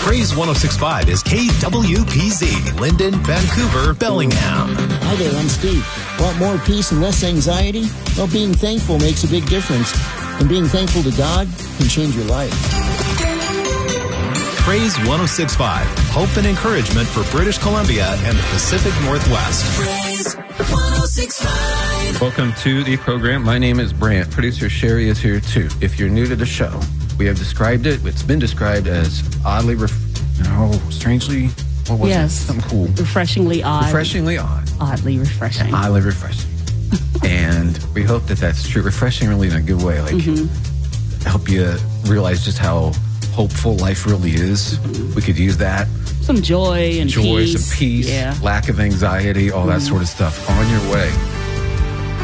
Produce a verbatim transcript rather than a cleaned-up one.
Praise one oh six point five is K W P Z, Linden, Vancouver, Bellingham. Hi there, I'm Steve. Want more peace and less anxiety? Well, being thankful makes a big difference. And being thankful to God can change your life. Praise one oh six point five, hope and encouragement for British Columbia and the Pacific Northwest. Praise one oh six point five. Welcome to the program. My name is Brant. Producer Sherry is here too. If you're new to the show, we have described it. It's been described as oddly, ref- no, strangely, what was yes. it? Something cool. Refreshingly odd. Refreshingly odd. Oddly refreshing. Oddly refreshing. And we hope that that's true. Refreshing really in a good way. Like, mm-hmm. help you realize just how hopeful life really is. Mm-hmm. We could use that. Some joy and joy, peace. Joy, some peace, yeah. lack of anxiety, all mm-hmm. that sort of stuff on your way.